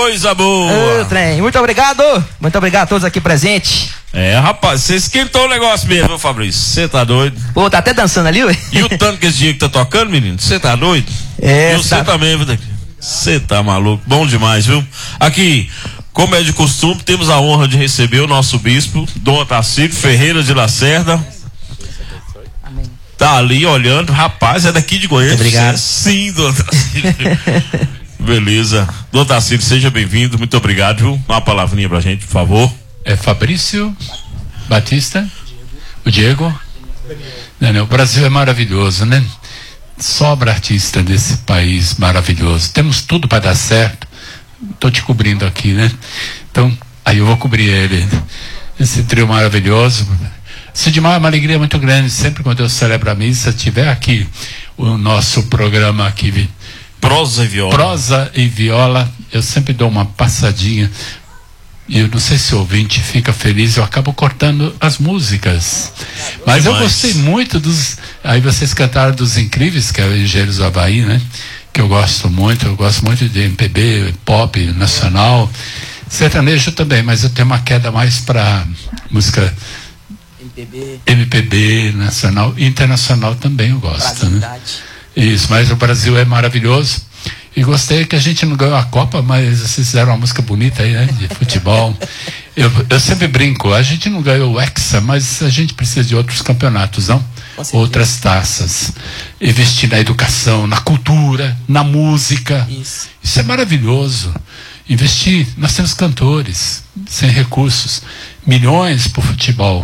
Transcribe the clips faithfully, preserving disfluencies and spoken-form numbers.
coisa boa. Ô, trem. Muito obrigado. Muito obrigado a todos aqui presentes. É, rapaz, você esquentou o negócio mesmo, Fabrício. Você tá doido? Pô, tá até dançando ali, ué. E o tanto que esse dia que tá tocando, menino? Você tá doido? É, e você tá... também, viu? Você tá maluco. Bom demais, viu? Aqui, como é de costume, temos a honra de receber o nosso bispo, Dom Otacílio Ferreira de Lacerda. Amém. Tá ali olhando, rapaz, é daqui de Goiânia. Obrigado. Sim, Dom Otacílio. Beleza. Dom Otacílio, seja bem-vindo, muito obrigado, viu? Uma palavrinha pra gente, por favor. É Fabrício Batista, o Diego. Daniel, o Brasil é maravilhoso, né? Sobra artista desse país maravilhoso. Temos tudo para dar certo. Tô te cobrindo aqui, né? Então, aí eu vou cobrir ele. Esse trio maravilhoso. Sidmar é uma alegria muito grande. Sempre quando eu celebro a missa, tiver aqui o nosso programa aqui, Prosa e Viola. Prosa e Viola, eu sempre dou uma passadinha. E eu não sei se o ouvinte fica feliz, eu acabo cortando as músicas. Mas eu gostei muito dos... Aí vocês cantaram dos Incríveis, que é o Engenheiros do Havaí, né? Que eu gosto muito, eu gosto muito de M P B, pop, nacional, sertanejo também, mas eu tenho uma queda mais para música M P B, M P B, nacional e internacional também eu gosto, né? Isso, mas o Brasil é maravilhoso. E gostei que a gente não ganhou a Copa, mas vocês fizeram uma música bonita aí, né? De futebol. Eu, eu sempre brinco, a gente não ganhou o Hexa, mas a gente precisa de outros campeonatos, não? Outras taças. Investir na educação, na cultura, na música. Isso, Isso é maravilhoso. Investir, nós temos cantores sem recursos, milhões para o futebol.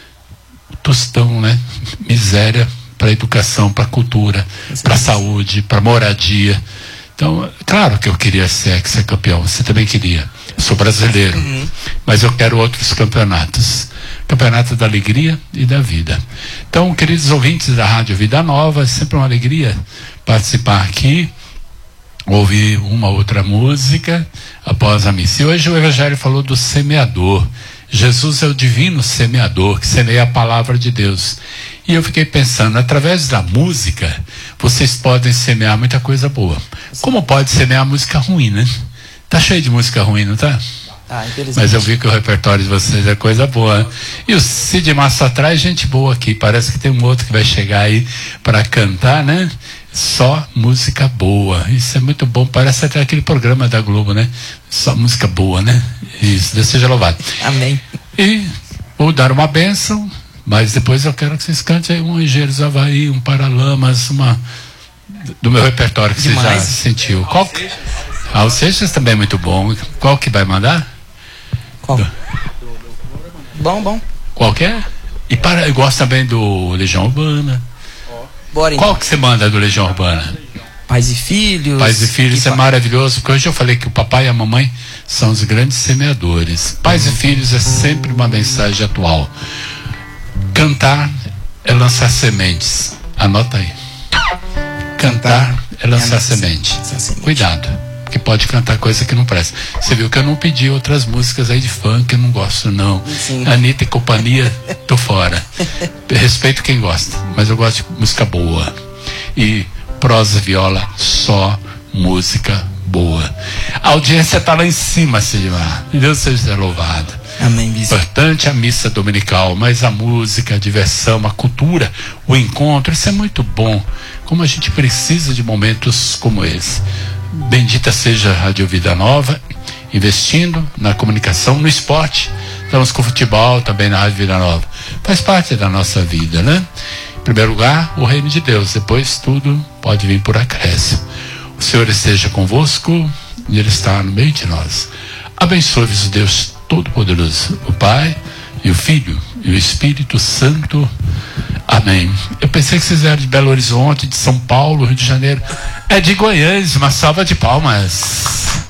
Tostão, né? Miséria para a educação, para a cultura, para a saúde, para a moradia. Então, claro que eu queria ser ex-campeão, você também queria. Eu sou brasileiro, uhum. Mas eu quero outros campeonatos. Campeonato da alegria e da vida. Então, queridos ouvintes da Rádio Vida Nova, é sempre uma alegria participar aqui, ouvir uma outra música após a missa. E hoje o Evangelho falou do semeador. Jesus é o divino semeador que semeia a palavra de Deus. E eu fiquei pensando, através da música, vocês podem semear muita coisa boa. Como pode semear música ruim, né? Tá cheio de música ruim, não tá? Ah, mas eu vi que o repertório de vocês é coisa boa. E o Cid Massa traz gente boa aqui. Parece que tem um outro que vai chegar aí para cantar, né? Só música boa. Isso é muito bom. Parece até aquele programa da Globo, né? Só música boa, né? Isso, Deus seja louvado. Amém. E vou dar uma bênção, mas depois eu quero que vocês cantem um Engenheiros do Havaí, um Paralamas, uma do meu repertório que Demais. Você já sentiu. Qual? Ah, o Seixas também é muito bom. Qual que vai mandar? Qual? Do... Bom, bom. Qual que é? E para, eu gosto também do Legião Urbana. Bora, Qual que você manda do Legião Urbana? Pais e Filhos. Pais e Filhos, isso é maravilhoso, porque hoje eu falei que o papai e a mamãe são os grandes semeadores. Pais e Filhos é sempre uma mensagem atual. Cantar é lançar sementes. Anota aí. Cantar é lançar semente. Cuidado, porque pode cantar coisa que não presta. Você viu que eu não pedi outras músicas aí de funk, eu não gosto não. Sim. Anitta e companhia, tô fora. Respeito quem gosta, mas eu gosto de música boa. E prosa, viola, só música boa. A audiência tá lá em cima, Sidmar. Deus seja louvado. Amém, bispo. Importante a missa dominical, mas a música, a diversão, a cultura, o encontro, isso é muito bom. Como a gente precisa de momentos como esse. Bendita seja a Rádio Vida Nova, investindo na comunicação, no esporte. Estamos com o futebol também na Rádio Vida Nova. Faz parte da nossa vida, né? Em primeiro lugar, o reino de Deus. Depois tudo pode vir por acréscimo. O Senhor esteja convosco e Ele está no meio de nós. Abençoe-vos Deus Todo-Poderoso, o Pai e o Filho e o Espírito Santo. Amém. Eu pensei que vocês eram de Belo Horizonte, de São Paulo, Rio de Janeiro. É de Goiânia, uma salva de palmas.